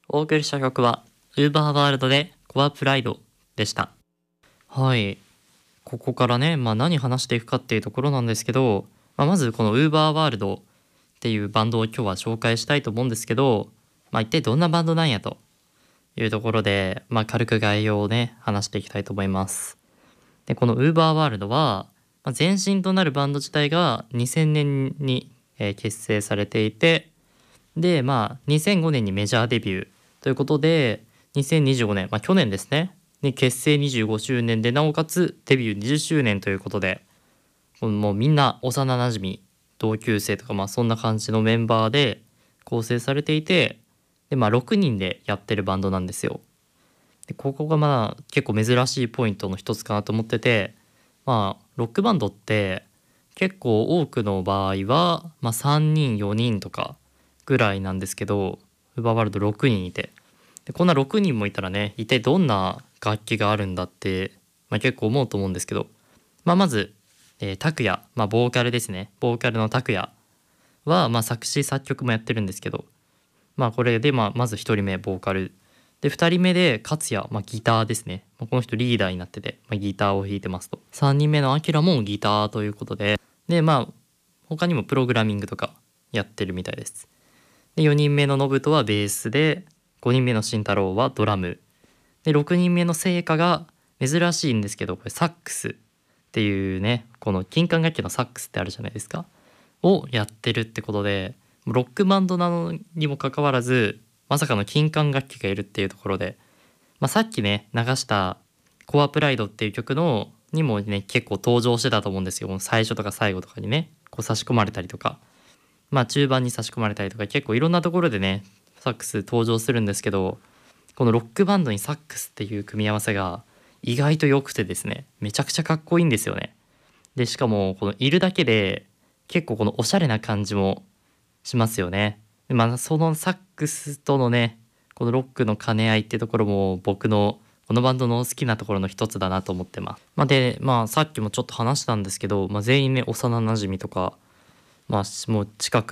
お送りした曲は UVERworld でコアプライドでした。はい。ここからね、何話していくかっていうところなんですけど、まずこの UVERworld っていうバンドを今日は紹介したいと思うんですけど、一体どんなバンドなんやというところで、軽く概要をね、話していきたいと思います。で、この UVERworld は、前身となるバンド自体が2000年に、結成されていて、で、2005年にメジャーデビューということで、2025年、去年ですね、に結成25周年で、なおかつデビュー20周年ということで、もうみんな幼なじみ、同級生とか、そんな感じのメンバーで構成されていて、で、6人でやってるバンドなんですよ。で、ここが結構珍しいポイントの一つかなと思ってて、ロックバンドって結構多くの場合は、3人4人とかぐらいなんですけど、UVERworld 6人いて、でこんな6人もいたらね、一体どんな楽器があるんだって、結構思うと思うんですけど、まず、拓也、ボーカルですね。ボーカルの拓也は、作詞作曲もやってるんですけど、これで、まず1人目ボーカルで、2人目で勝也、ギターですね。この人リーダーになってて、ギターを弾いてますと。3人目のアキラもギターということで、で、他にもプログラミングとかやってるみたいです。で、4人目のノブトはベースで、5人目の慎太郎はドラムで、6人目の聖火が珍しいんですけど、これサックスっていうね、この金管楽器のサックスってあるじゃないですか、をやってるってことで、ロックバンドなのにもかかわらずまさかの金管楽器がいるっていうところで、さっきね流したコアプライドっていう曲のにもね結構登場してたと思うんですよ。最初とか最後とかにねこう差し込まれたりとか、中盤に差し込まれたりとか、結構いろんなところでねサックス登場するんですけど、このロックバンドにサックスっていう組み合わせが意外と良くてですね、めちゃくちゃかっこいいんですよね。でしかもこのいるだけで結構このおしゃれな感じもしますよね。で、そのサックスとのねこのロックの兼ね合いってところも僕のこのバンドの好きなところの一つだなと思ってます。で、さっきもちょっと話したんですけど、全員ね幼なじみとか、もう近く